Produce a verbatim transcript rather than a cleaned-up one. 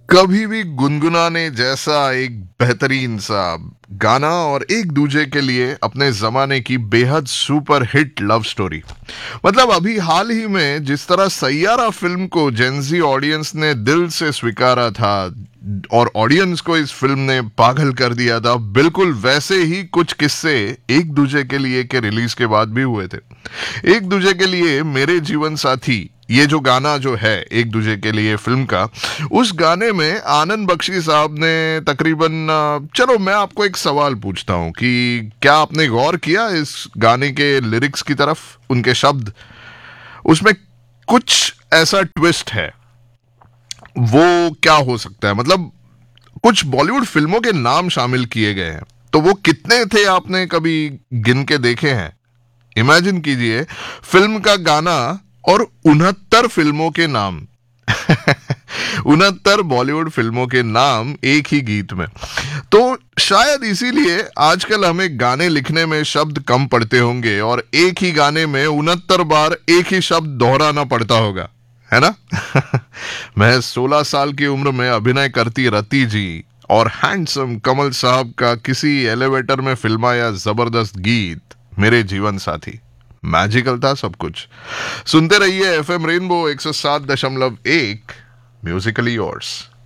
कभी भी गुनगुनाने जैसा एक बेहतरीन सा गाना और एक दूजे के लिए अपने जमाने की बेहद सुपर हिट लव स्टोरी। मतलब अभी हाल ही में जिस तरह सैयारा फिल्म को जेंजी ऑडियंस ने दिल से स्वीकारा था और ऑडियंस को इस फिल्म ने पागल कर दिया था, बिल्कुल वैसे ही कुछ किस्से एक दूजे के लिए के रिलीज के बाद भी हुए थे। एक दूजे के लिए मेरे जीवन साथी, ये जो गाना जो है एक दूजे के लिए फिल्म का, उस गाने में आनंद बख्शी साहब ने तकरीबन अ, चलो मैं आपको एक सवाल पूछता हूं कि क्या आपने गौर किया इस गाने के लिरिक्स की तरफ, उनके शब्द, उसमें कुछ ऐसा ट्विस्ट है। वो क्या हो सकता है? मतलब कुछ बॉलीवुड फिल्मों के नाम शामिल किए गए हैं, तो वो कितने थे आपने कभी गिन के देखे हैं? इमेजिन कीजिए, फिल्म का गाना और उनहत्तर फिल्मों के नाम उनहत्तर बॉलीवुड फिल्मों के नाम एक ही गीत में। तो शायद इसीलिए आजकल हमें गाने लिखने में शब्द कम पड़ते होंगे और एक ही गाने में उनहत्तर बार एक ही शब्द दोहराना पड़ता होगा, है ना? मैं सोलह साल की उम्र में अभिनय करती रति जी और हैंडसम कमल साहब का किसी एलिवेटर में फिल्माया जबरदस्त गीत मेरे जीवन साथी, मैजिकल था सब कुछ। सुनते रहिए एफएम रेनबो एक सौ सात दशमलव एक, म्यूजिकली योर्स।